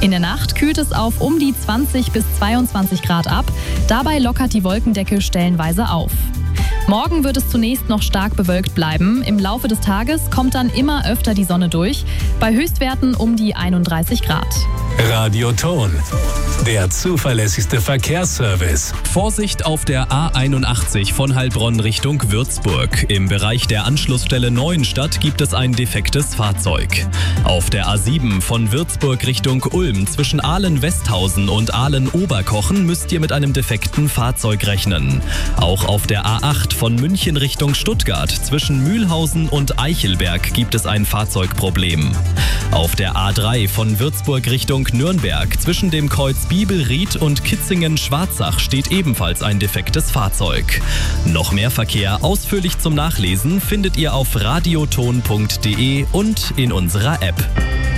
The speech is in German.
In der Nacht kühlt es auf um die 20 bis 22 Grad ab. Dabei lockert die Wolkendecke stellenweise auf. Morgen wird es zunächst noch stark bewölkt bleiben. Im Laufe des Tages kommt dann immer öfter die Sonne durch, bei Höchstwerten um die 31 Grad. Radioton, der zuverlässigste Verkehrsservice. Vorsicht auf der A81 von Heilbronn Richtung Würzburg. Im Bereich der Anschlussstelle Neuenstadt gibt es ein defektes Fahrzeug. Auf der A7 von Würzburg Richtung Ulm zwischen Ahlen-Westhausen und Ahlen-Oberkochen müsst ihr mit einem defekten Fahrzeug rechnen. Auch auf der A8 von München Richtung Stuttgart zwischen Mühlhausen und Eichelberg gibt es ein Fahrzeugproblem. Auf der A3 von Würzburg Richtung Nürnberg zwischen dem Kreuz Biebelried und Kitzingen-Schwarzach steht ebenfalls ein defektes Fahrzeug. Noch mehr Verkehr ausführlich zum Nachlesen findet ihr auf radioton.de und in unserer App.